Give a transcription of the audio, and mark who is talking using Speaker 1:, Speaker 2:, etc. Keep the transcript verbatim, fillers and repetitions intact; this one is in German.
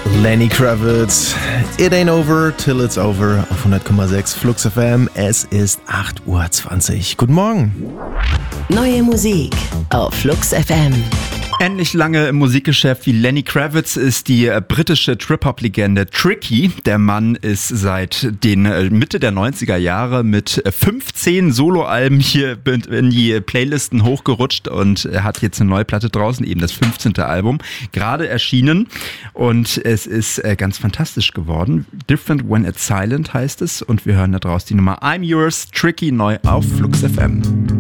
Speaker 1: Lenny Kravitz, It Ain't Over Till It's Over auf hundert Komma sechs Flux F M. Es ist acht Uhr zwanzig. Guten Morgen.
Speaker 2: Neue Musik auf Flux F M.
Speaker 3: Ähnlich lange im Musikgeschäft wie Lenny Kravitz ist die britische Trip-Hop-Legende Tricky. Der Mann ist seit den Mitte der neunziger Jahre mit fünfzehn Soloalben hier in die Playlisten hochgerutscht und er hat jetzt eine neue Platte draußen, eben das fünfzehnte Album, gerade erschienen und es ist ganz fantastisch geworden. Different When It's Silent heißt es und wir hören da draus die Nummer I'm Yours, Tricky, neu auf Flux F M.